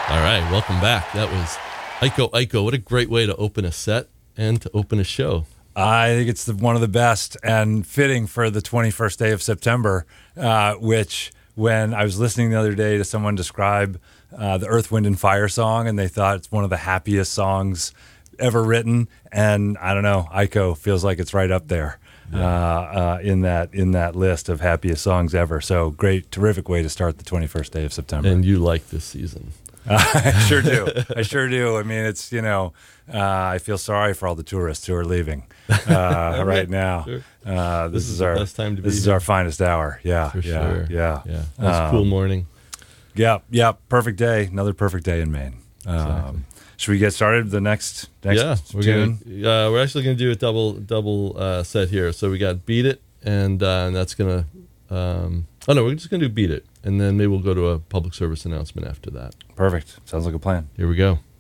All right, welcome back. That was Aiko Aiko. What a great way to open a set and to open a show. I think it's one of the best and fitting for the 21st day of September, which when I was listening the other day to someone describe the Earth, Wind, and Fire song, and they thought it's one of the happiest songs ever written. And I don't know, Aiko feels like it's right up there in that list of happiest songs ever. So great, terrific way to start the 21st day of September. And you like this season. I sure do. I sure do. I mean, it's, I feel sorry for all the tourists who are leaving right now. Sure. This is the our best time to be This is here. our finest hour. Yeah, For yeah, sure. yeah. Nice cool morning. Yeah. Perfect day. Another perfect day in Maine. Exactly. Should we get started? The next Yeah, tune? we're actually gonna do a double set here. So we got Beat It, and that's gonna. We're just gonna do Beat It, and then maybe we'll go to a public service announcement after that. Perfect. Sounds like a plan. Here we go.